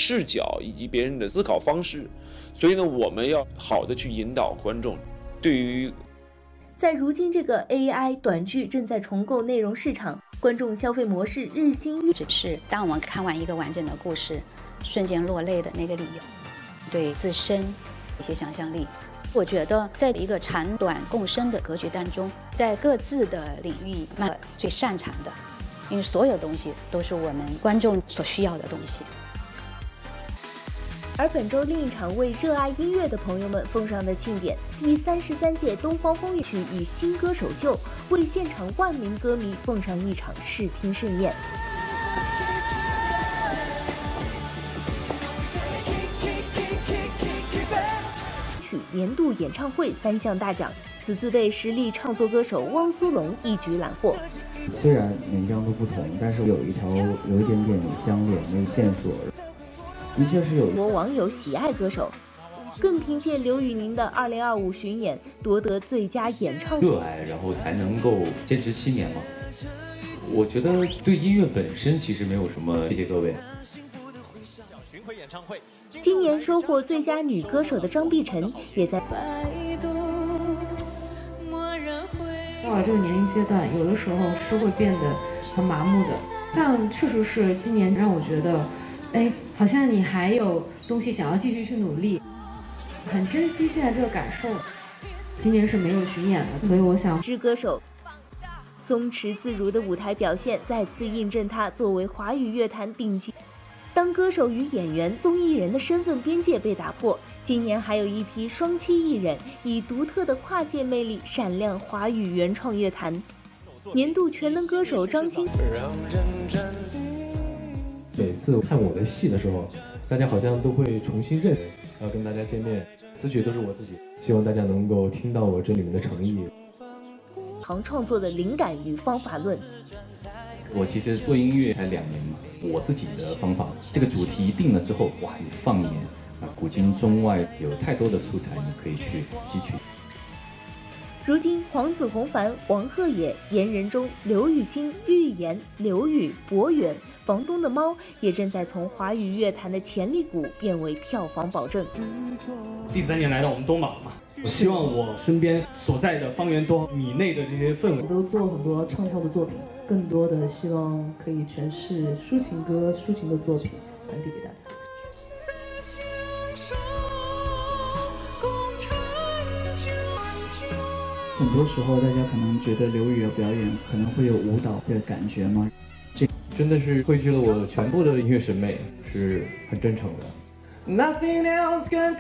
视角以及别人的思考方式。所以呢，我们要好的去引导观众。对于在如今这个 AI 短剧正在重构内容市场，观众消费模式日新月异， 只是当我们看完一个完整的故事，瞬间落泪的那个理由，对自身一些想象力。我觉得在一个长短共生的格局当中，在各自的领域最擅长的，因为所有东西都是我们观众所需要的东西。 而本周另一场为热爱音乐的朋友们奉上的庆典——第33届东方风云曲与新歌手秀，为现场万名歌迷奉上一场视听盛宴。曲年度演唱会3项大奖，此次被实力唱作歌手汪苏泷一举揽获。 虽然每张都不同，但是有一条有一点点相连的线索。的确是有多网友喜爱歌手，更凭借刘宇宁的2025巡演夺得最佳演唱。 热爱，然后才能够坚持7年嘛。我觉得对音乐本身其实没有什么。谢谢各位。 今年收获最佳女歌手的张碧晨也在。 到了这个年龄阶段，有的时候是会变得很麻木的，但确实是今年让我觉得。好像你还有东西想要继续去努力，很珍惜现在这个感受。今年是没有巡演的，所以我想之歌手松弛自如的舞台表现再次印证他作为华语乐坛顶级。当歌手与演员、综艺人的身份边界被打破，今年还有一批双栖艺人以独特的跨界魅力闪亮华语原创乐坛。年度全能歌手张新。 每次看我的戏的时候，大家好像都会重新认识，要跟大家见面，词曲都是我自己，希望大家能够听到我这里面的诚意。 创作的灵感与方法论。 我其实做音乐才2年嘛，我自己的方法，这个主题定了之后，哇，你放眼古今中外，有太多的素材你可以去汲取。 如今，黄子弘凡、王鹤野、严仁中、刘雨昕、喻言、刘宇、博远、房东的猫也正在从华语乐坛的潜力股变为票房保证。 第3年来到我们东宝嘛，我希望我身边所在的方圆多少米内的这些氛围， 我都做很多唱跳的作品，更多的希望可以诠释抒情歌、抒情的作品传递给大家。 很多时候，大家可能觉得刘宇的表演可能会有舞蹈的感觉吗？ 这真的是汇聚了我全部的音乐审美，是很真诚的。Nothing else can